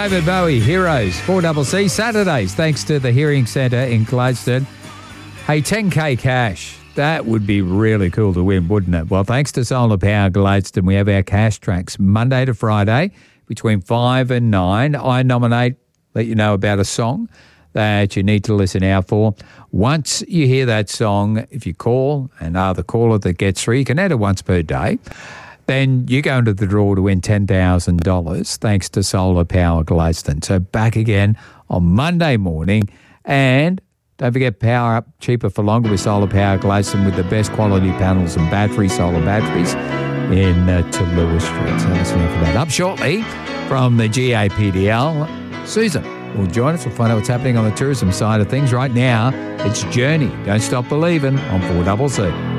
David Bowie, Heroes, 4CC, Saturdays, thanks to the Hearing Centre in Gladstone. Hey, 10K cash. That would be really cool to win, wouldn't it? Well, thanks to Solar Power Gladstone, we have our cash tracks Monday to Friday between 5 and 9. I nominate, let you know about a song that you need to listen out for. Once you hear that song, if you call and are the caller that gets through, you can enter once per day, then you go into the draw to win $10,000 thanks to Solar Power Gladstone. So back again on Monday morning, and don't forget, power up cheaper for longer with Solar Power Gladstone with the best quality panels and solar batteries in Toulouse Street. So listen out for that. Up shortly from the GAPDL, Susan will join us. We'll find out what's happening on the tourism side of things. Right now, it's Journey. Don't Stop Believing on 4CC.